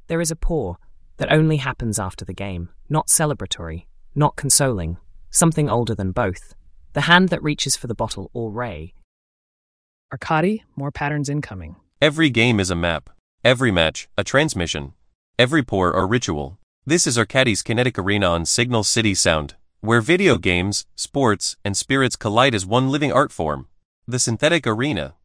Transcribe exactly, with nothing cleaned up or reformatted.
There is a pour that only happens after the game, not celebratory, not consoling, something older than both. The hand that reaches for the bottle or ray. Arkady, more patterns incoming. Every game is a map. Every match, a transmission. Every pour, a ritual. This is Arkady's Kinetic Arena on Signal City Sound, where video games, sports, and spirits collide as one living art form. The Synthetic Arena.